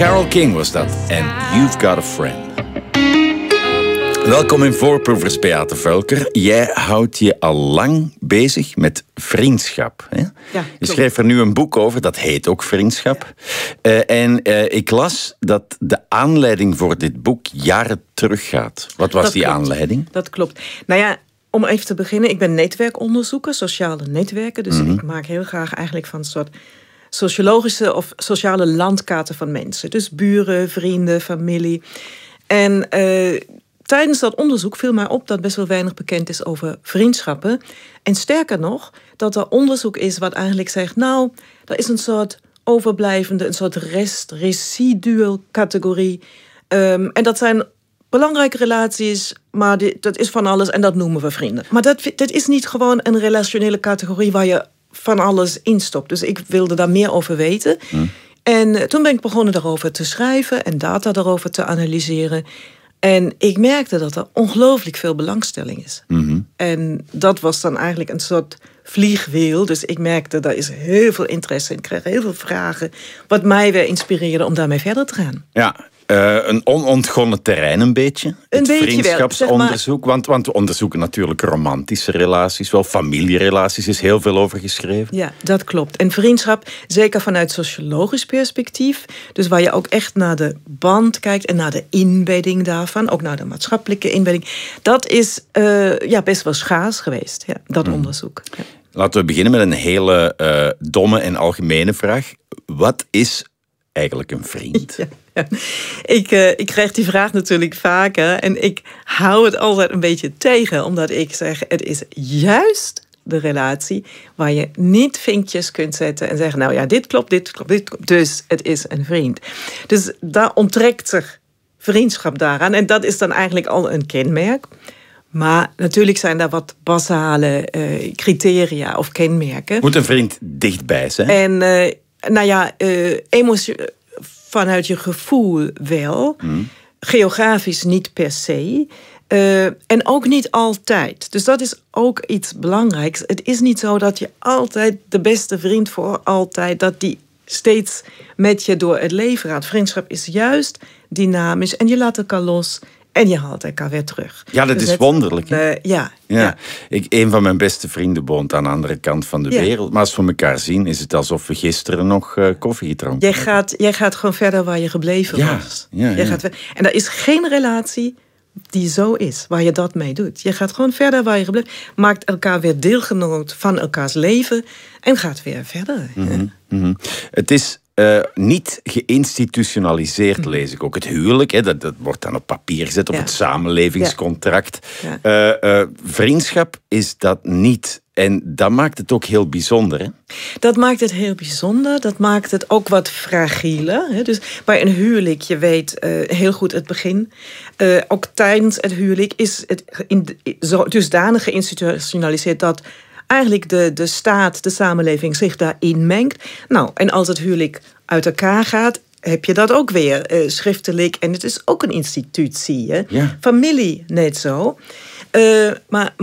Carole King was dat. En You've Got a Friend. Welkom in Voorproevers, Beate Völker. Jij houdt je al lang bezig met vriendschap. Hè? Ja, je schreef er nu een boek over, dat heet ook Vriendschap. Ja. Ik las dat de aanleiding voor dit boek jaren teruggaat. Wat was die aanleiding? Dat klopt. Nou ja, om even te beginnen. Ik ben netwerkonderzoeker, sociale netwerken. Dus ik maak heel graag eigenlijk van een soort sociologische of sociale landkaarten van mensen. Dus buren, vrienden, familie. En tijdens dat onderzoek viel mij op dat best wel weinig bekend is over vriendschappen. En sterker nog, dat er onderzoek is wat eigenlijk zegt, nou, er is een soort overblijvende, een soort residueel categorie. En dat zijn belangrijke relaties, maar dat is van alles en dat noemen we vrienden. Maar dat is niet gewoon een relationele categorie waar je van alles instopt. Dus ik wilde daar meer over weten. En toen ben ik begonnen daarover te schrijven en data daarover te analyseren. En ik merkte dat er ongelooflijk veel belangstelling is. En dat was dan eigenlijk een soort vliegwiel. Dus ik merkte, daar is heel veel interesse in. Ik kreeg heel veel vragen. Wat mij weer inspireerde om daarmee verder te gaan. Ja, een onontgonnen terrein een beetje. Het vriendschapsonderzoek. Want we onderzoeken natuurlijk romantische relaties. Wel familierelaties is heel veel over geschreven. Ja, dat klopt. En vriendschap, zeker vanuit sociologisch perspectief. Dus waar je ook echt naar de band kijkt en naar de inbedding daarvan. Ook naar de maatschappelijke inbedding. Dat is best wel schaars geweest, dat onderzoek. Ja. Laten we beginnen met een hele domme en algemene vraag. Wat is eigenlijk een vriend? Ja. Ik krijg die vraag natuurlijk vaker. En ik hou het altijd een beetje tegen. Omdat ik zeg, het is juist de relatie waar je niet vinkjes kunt zetten en zeggen, nou ja, dit klopt, dit klopt, dit klopt. Dus het is een vriend. Dus daar onttrekt zich vriendschap daaraan. En dat is dan eigenlijk al een kenmerk. Maar natuurlijk zijn daar wat basale criteria of kenmerken. Moet een vriend dichtbij zijn? En vanuit je gevoel wel. Geografisch niet per se. En ook niet altijd. Dus dat is ook iets belangrijks. Het is niet zo dat je altijd de beste vriend voor altijd, dat die steeds met je door het leven gaat. Vriendschap is juist dynamisch en je laat elkaar los. En je haalt elkaar weer terug. Ja, dat is wonderlijk. Ja. Een van mijn beste vrienden woont aan de andere kant van de wereld. Maar als we elkaar zien, is het alsof we gisteren nog koffie gedronken hebben. Jij gaat gewoon verder waar je gebleven was. Gaat en er is geen relatie die zo is, waar je dat mee doet. Je gaat gewoon verder waar je gebleven. Maakt elkaar weer deelgenoot van elkaars leven en gaat weer verder. Het is niet geïnstitutionaliseerd, lees ik ook. Het huwelijk, dat wordt dan op papier gezet, op het samenlevingscontract. Vriendschap is dat niet. En dat maakt het ook heel bijzonder, hè? Dat maakt het heel bijzonder. Dat maakt het ook wat fragieler. Hè? Dus bij een huwelijk, je weet heel goed het begin. Ook tijdens het huwelijk is het dusdanig geïnstitutionaliseerd dat eigenlijk de staat, de samenleving zich daarin mengt. Nou, en als het huwelijk uit elkaar gaat, heb je dat ook weer schriftelijk. En het is ook een institutie. Hè? Ja. Familie net zo. Maar